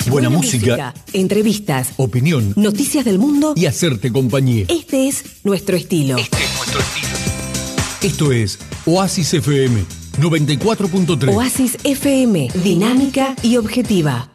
Buena música, entrevistas, opinión, noticias del mundo y hacerte compañía. Este es nuestro estilo. Esto es Oasis FM 94.3. Oasis FM, dinámica y objetiva.